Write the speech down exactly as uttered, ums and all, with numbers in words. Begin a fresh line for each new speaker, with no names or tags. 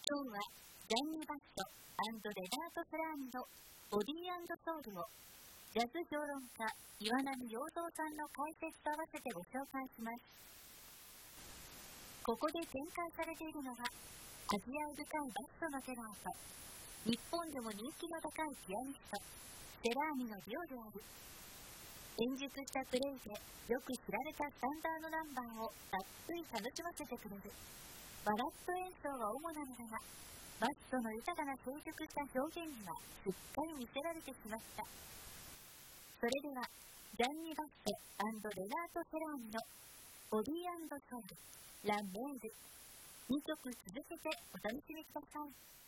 今日はジャンニー・バッソ&レナート・フラーニのボディー&ソウルをジャズ評論家岩波洋三さんの解説と合わせてご紹介します。ここで展開されているのは味わい深いバッソのジェラート、日本でも人気の高いピアニストセラーニのデュオである。演熟したプレイでよく知られたスタンダードナンバーをたっぷり楽しませてくれる。バラッド演奏は主なのだが、バッソの豊かな成熟した表現にはしっかり見せられてきました。それではジャンニー・バッソ&レナート・セラーニのボディー&ソウル、ラ・メールにきょく続けてお楽しみください。